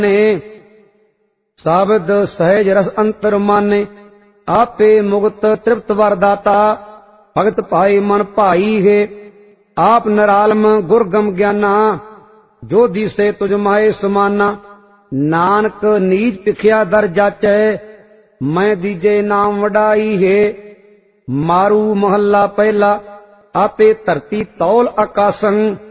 साबिद सहज रस अंतर माने, आपे मुक्त तृप्त वरदाता, भगत पाई मन भाई है। आप निरालम गुरगम ज्ञाना, जो दिसे तुझ माए समाना। नानक नीच पिखिया दर जाचै, मैं दीजे नाम वडाई है। मारू महला पहला, आपे धरती तौल आकाशन,